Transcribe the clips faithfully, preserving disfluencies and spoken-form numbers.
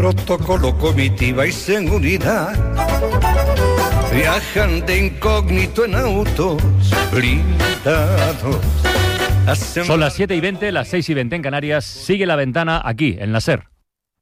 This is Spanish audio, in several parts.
Protocolo, comitiva y seguridad. Viajan de incógnito en autos blindados. Hacen... Son las siete y veinte, las seis y veinte en Canarias. Sigue La Ventana aquí, en la SER.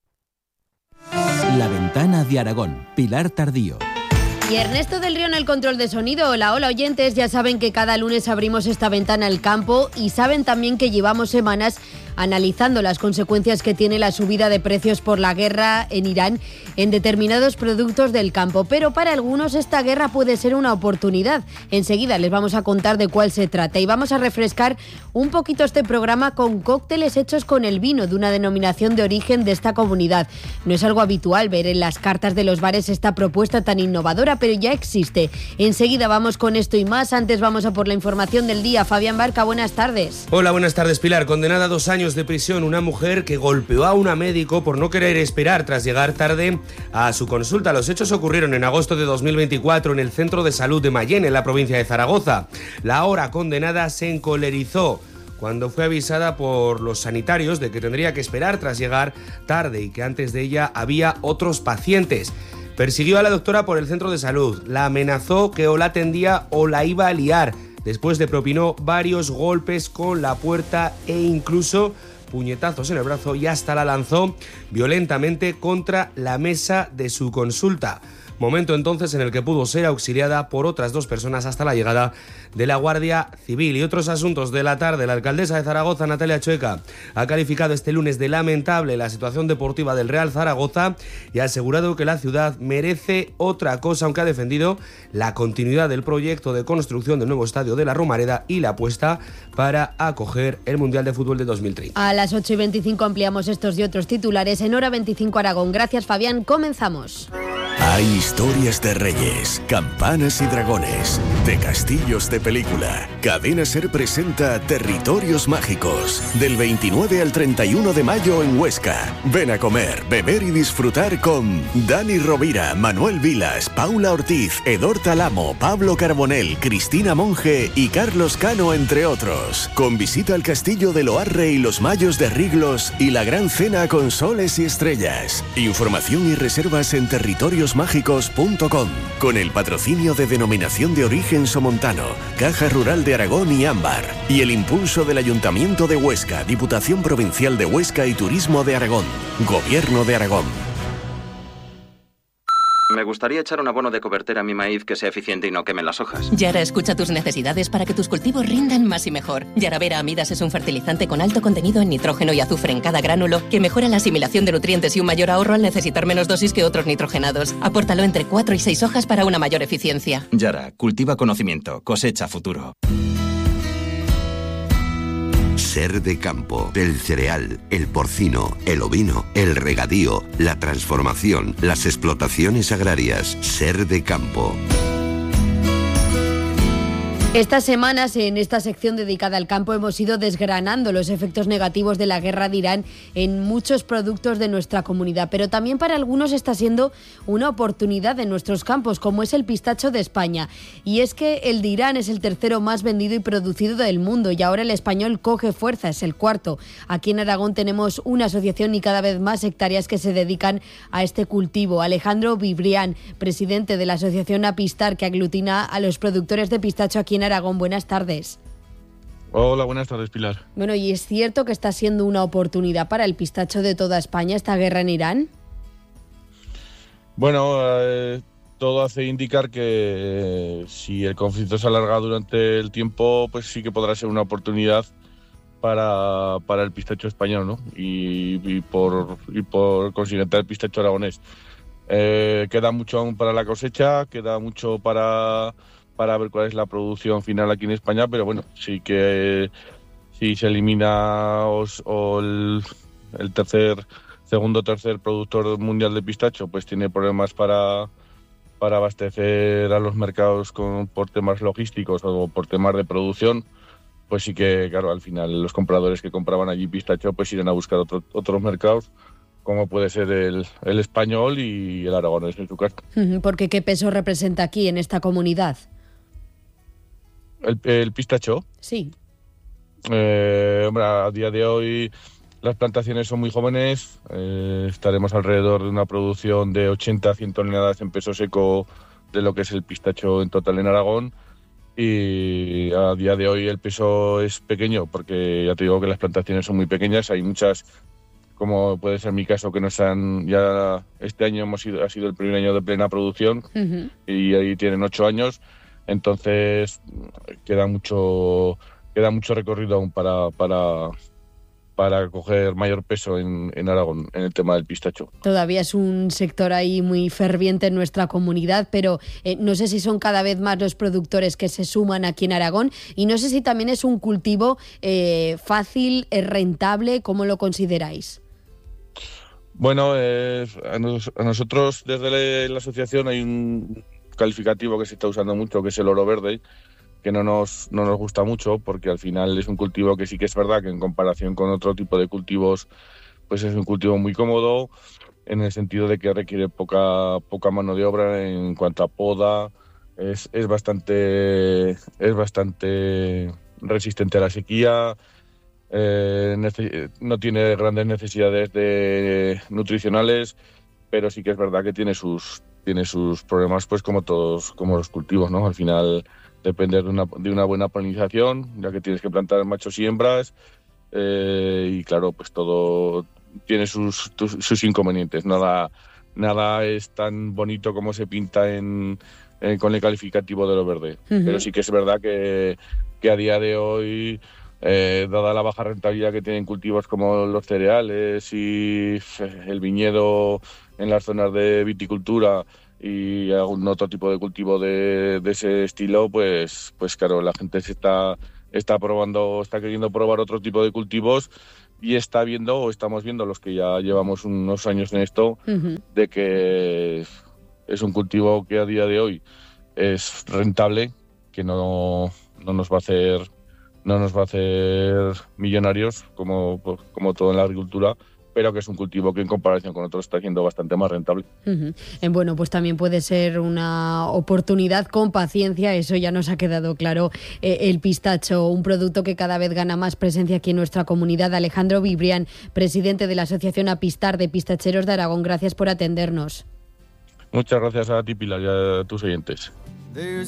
La Ventana de Aragón, Pilar Tardío. Y Ernesto del Río en el control de sonido. Hola, hola oyentes, ya saben que cada lunes abrimos esta ventana al campo y saben también que llevamos semanas analizando las consecuencias que tiene la subida de precios por la guerra en Irán en determinados productos del campo. Pero para algunos esta guerra puede ser una oportunidad. Enseguida les vamos a contar de cuál se trata y vamos a refrescar un poquito este programa con cócteles hechos con el vino de una denominación de origen de esta comunidad. No es algo habitual ver en las cartas de los bares esta propuesta tan innovadora, pero ya existe. Enseguida vamos con esto y más. Antes vamos a por la información del día. Fabián Barca, buenas tardes. Hola, buenas tardes, Pilar. Condenada a dos años de prisión una mujer que golpeó a una médico por no querer esperar tras llegar tarde a su consulta. Los hechos ocurrieron en agosto de dos mil veinticuatro en el Centro de Salud de Mayén, en la provincia de Zaragoza. La ahora condenada se encolerizó cuando fue avisada por los sanitarios de que tendría que esperar tras llegar tarde y que antes de ella había otros pacientes. Persiguió a la doctora por el centro de salud, la amenazó que o la atendía o la iba a liar. Después le propinó varios golpes con la puerta e incluso puñetazos en el brazo y hasta la lanzó violentamente contra la mesa de su consulta. Momento entonces en el que pudo ser auxiliada por otras dos personas hasta la llegada de la Guardia Civil. Y otros asuntos de la tarde. La alcaldesa de Zaragoza, Natalia Chueca, ha calificado este lunes de lamentable la situación deportiva del Real Zaragoza y ha asegurado que la ciudad merece otra cosa, aunque ha defendido la continuidad del proyecto de construcción del nuevo estadio de la Romareda y la apuesta para acoger el Mundial de Fútbol de dos mil treinta. A las ocho y veinticinco ampliamos estos y otros titulares en Hora veinticinco Aragón. Gracias, Fabián. Comenzamos. Hay historias de reyes, campanas y dragones, de castillos de película. Cadena SER presenta Territorios Mágicos, del veintinueve al treinta y uno de mayo en Huesca. Ven a comer, beber y disfrutar con Dani Rovira, Manuel Vilas, Paula Ortiz, Edor Talamo, Pablo Carbonell, Cristina Monge y Carlos Cano, entre otros. Con visita al castillo de Loarre y los Mayos de Riglos y la gran cena con soles y estrellas. Información y reservas en territorios mágicos punto com, con el patrocinio de Denominación de Origen Somontano, Caja Rural de Aragón y Ámbar, y el impulso del Ayuntamiento de Huesca, Diputación Provincial de Huesca y Turismo de Aragón, Gobierno de Aragón. Me gustaría echar un abono de cobertura a mi maíz que sea eficiente y no queme las hojas. Yara escucha tus necesidades para que tus cultivos rindan más y mejor. Yaravera Amidas es un fertilizante con alto contenido en nitrógeno y azufre en cada gránulo que mejora la asimilación de nutrientes y un mayor ahorro al necesitar menos dosis que otros nitrogenados. Apórtalo entre cuatro y seis hojas para una mayor eficiencia. Yara, cultiva conocimiento, cosecha futuro. Ser de campo, el cereal, el porcino, el ovino, el regadío, la transformación, las explotaciones agrarias. Ser de campo. Estas semanas, en esta sección dedicada al campo, hemos ido desgranando los efectos negativos de la guerra de Irán en muchos productos de nuestra comunidad, pero también para algunos está siendo una oportunidad en nuestros campos, como es el pistacho de España. Y es que el de Irán es el tercero más vendido y producido del mundo, y ahora el español coge fuerza, es el cuarto. Aquí en Aragón tenemos una asociación y cada vez más hectáreas que se dedican a este cultivo. Alejandro Vibrián, presidente de la asociación Apistar, que aglutina a los productores de pistacho aquí en Aragón. Buenas tardes. Hola, buenas tardes, Pilar. Bueno, ¿y es cierto que está siendo una oportunidad para el pistacho de toda España esta guerra en Irán? Bueno, eh, todo hace indicar que eh, si el conflicto se alarga durante el tiempo, pues sí que podrá ser una oportunidad para, para el pistacho español, ¿no? Y, y, por, y por consiguiente el pistacho aragonés. Eh, queda mucho aún para la cosecha, queda mucho para... para ver cuál es la producción final aquí en España, pero bueno, sí que si se elimina o, o el, el tercer, segundo o tercer productor mundial de pistacho, pues tiene problemas para, para abastecer a los mercados con, por temas logísticos o por temas de producción, pues sí que, claro, al final los compradores que compraban allí pistacho pues irán a buscar otro, otros mercados, como puede ser el, el español y el aragonés en su caso. Porque ¿qué peso representa aquí en esta comunidad? ¿El, el pistacho? Sí. Eh, hombre, a día de hoy las plantaciones son muy jóvenes, eh, estaremos alrededor de una producción de ochenta a cien toneladas en peso seco de lo que es el pistacho en total en Aragón, y a día de hoy el peso es pequeño porque ya te digo que las plantaciones son muy pequeñas, hay muchas, como puede ser mi caso, que no están, ya este año hemos sido, ha sido el primer año de plena producción, uh-huh. y ahí tienen ocho años, entonces queda mucho, queda mucho recorrido aún para... para para coger mayor peso en, en Aragón, en el tema del pistacho. Todavía es un sector ahí muy ferviente en nuestra comunidad, pero eh, no sé si son cada vez más los productores que se suman aquí en Aragón, y no sé si también es un cultivo eh, fácil, eh, rentable. ¿Cómo lo consideráis? Bueno, eh, a, nos, a nosotros desde la, la asociación hay un calificativo que se está usando mucho, que es el oro verde, que no nos, no nos gusta mucho porque al final es un cultivo que sí que es verdad que en comparación con otro tipo de cultivos pues es un cultivo muy cómodo en el sentido de que requiere poca, poca mano de obra en cuanto a poda, es, es, bastante, es bastante resistente a la sequía, eh, nece- no tiene grandes necesidades de, nutricionales, pero sí que es verdad que tiene sus, tiene sus problemas pues como todos, como los cultivos, ¿no? Al final depender de una, de una buena polinización, ya que tienes que plantar machos y hembras, eh, y claro, pues todo tiene sus, tus, sus inconvenientes. Nada, nada es tan bonito como se pinta en, en con el calificativo de lo verde. Uh-huh. Pero sí que es verdad que, que a día de hoy, eh, dada la baja rentabilidad que tienen cultivos como los cereales y el viñedo en las zonas de viticultura, y algún otro tipo de cultivo de, de ese estilo, pues, pues claro, la gente se está, está probando, está queriendo probar otro tipo de cultivos y está viendo, o estamos viendo los que ya llevamos unos años en esto, uh-huh. de que es un cultivo que a día de hoy es rentable, que no, no nos va a hacer, no nos va a hacer millonarios como, como todo en la agricultura, pero que es un cultivo que en comparación con otros está siendo bastante más rentable. Uh-huh. Eh, bueno, pues también puede ser una oportunidad con paciencia, eso ya nos ha quedado claro. Eh, el pistacho, un producto que cada vez gana más presencia aquí en nuestra comunidad. Alejandro Vibrián, presidente de la Asociación Apistar de Pistacheros de Aragón, gracias por atendernos. Muchas gracias a ti, Pilar, y a tus oyentes.